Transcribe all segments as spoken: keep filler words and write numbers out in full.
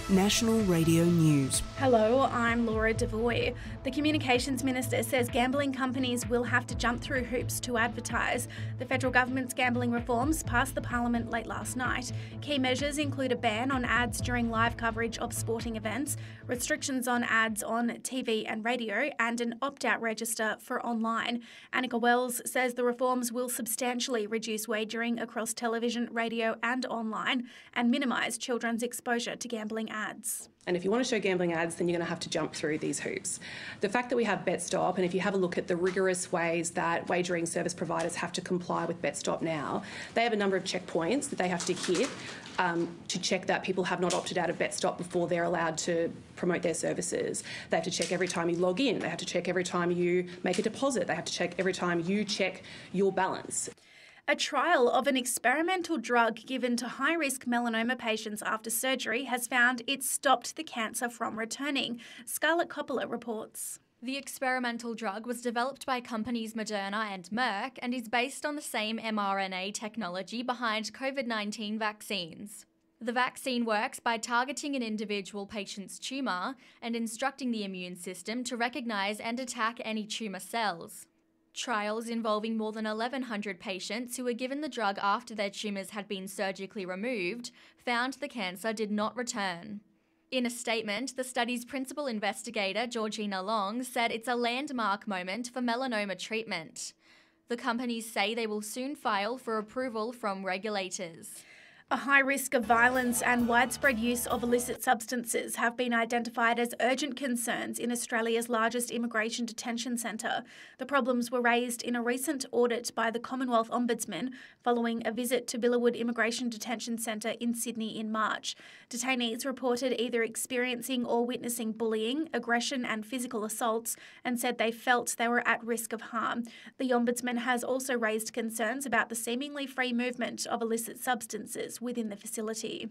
National Radio News. Hello, I'm Laura Devoy. The Communications Minister says gambling companies will have to jump through hoops to advertise. The federal government's gambling reforms passed the Parliament late last night. Key measures include a ban on ads during live coverage of sporting events, restrictions on ads on T V and radio, and an opt-out register for online. Annika Wells says the reforms will substantially reduce wagering across television, radio and online and minimise children's exposure to gambling ads. And if you want to show gambling ads, then you're going to have to jump through these hoops. The fact that we have BetStop, and if you have a look at the rigorous ways that wagering service providers have to comply with BetStop now, they have a number of checkpoints that they have to hit um, to check that people have not opted out of BetStop before they're allowed to promote their services. They have to check every time you log in. They have to check every time you make a deposit. They have to check every time you check your balance. A trial of an experimental drug given to high-risk melanoma patients after surgery has found it stopped the cancer from returning. Scarlett Coppola reports. The experimental drug was developed by companies Moderna and Merck and is based on the same mRNA technology behind COVID nineteen vaccines. The vaccine works by targeting an individual patient's tumour and instructing the immune system to recognise and attack any tumour cells. Trials involving more than eleven hundred patients who were given the drug after their tumours had been surgically removed found the cancer did not return. In a statement, the study's principal investigator, Georgina Long, said it's a landmark moment for melanoma treatment. The companies say they will soon file for approval from regulators. A high risk of violence and widespread use of illicit substances have been identified as urgent concerns in Australia's largest immigration detention centre. The problems were raised in a recent audit by the Commonwealth Ombudsman following a visit to Villawood Immigration Detention Centre in Sydney in March. Detainees reported either experiencing or witnessing bullying, aggression and physical assaults and said they felt they were at risk of harm. The Ombudsman has also raised concerns about the seemingly free movement of illicit substances within the facility.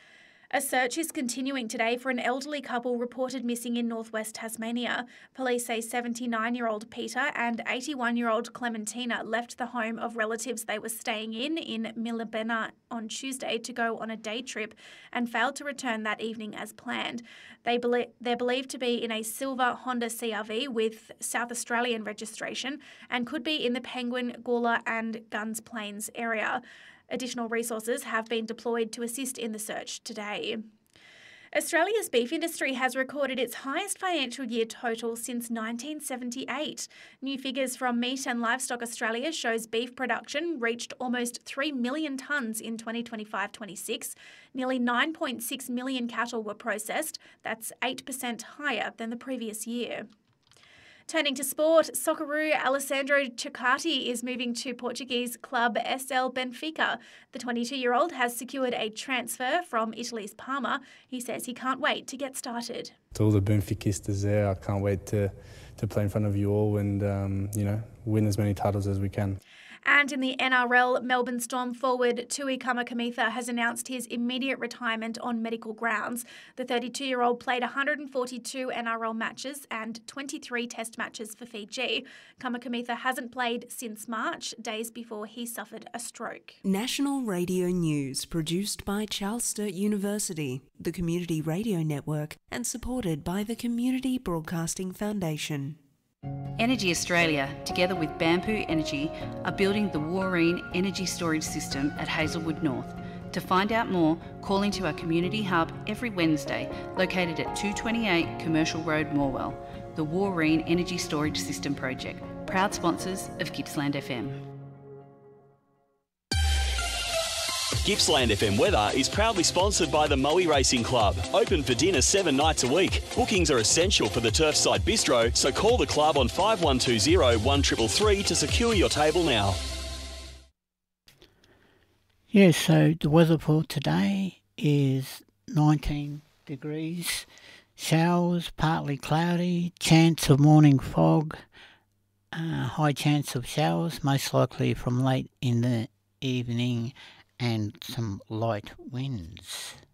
A search is continuing today for an elderly couple reported missing in northwest Tasmania. Police say seventy-nine-year-old Peter and eighty-one-year-old Clementina left the home of relatives they were staying in in Millabena on Tuesday to go on a day trip and failed to return that evening as planned. They belie- they're believed to be in a silver Honda C R V with South Australian registration and could be in the Penguin, Gawler and Gunns Plains area. Additional resources have been deployed to assist in the search today. Australia's beef industry has recorded its highest financial year total since nineteen seventy-eight. New figures from Meat and Livestock Australia shows beef production reached almost three million tonnes in twenty twenty-five twenty-six. Nearly nine point six million cattle were processed. That's eight percent higher than the previous year. Turning to sport, Socceroo Alessandro Ciccati is moving to Portuguese club S L Benfica. The twenty-two-year-old has secured a transfer from Italy's Parma. He says he can't wait to get started. To all the Benfiquistas there, I can't wait to, to play in front of you all and, um, you know, win as many titles as we can. And in the N R L, Melbourne Storm forward Tui Kamikamica has announced his immediate retirement on medical grounds. The thirty-two-year-old played one hundred forty-two N R L matches and twenty-three test matches for Fiji. Kamikamica hasn't played since March, days before he suffered a stroke. National Radio News, produced by Charles Sturt University, the Community Radio Network, and supported by the Community Broadcasting Foundation. Energy Australia, together with Bamboo Energy, are building the Wooreen Energy Storage System at Hazelwood North. To find out more, call into our community hub every Wednesday, located at two twenty-eight Commercial Road, Morwell. The Wooreen Energy Storage System Project, proud sponsors of Gippsland F M. Gippsland F M weather is proudly sponsored by the Moe Racing Club. Open for dinner seven nights a week. Bookings are essential for the Turfside Bistro, so call the club on five one two zero, one three three three to secure your table now. Yeah, so the weather for today is nineteen degrees, showers, partly cloudy, chance of morning fog, uh, high chance of showers, most likely from late in the evening, and some light winds.